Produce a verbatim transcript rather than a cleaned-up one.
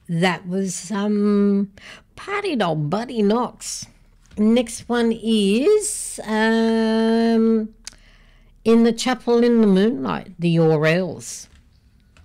That was um, Party Doll, Buddy Knox. Next one is um, In the Chapel in the Moonlight, the Orels.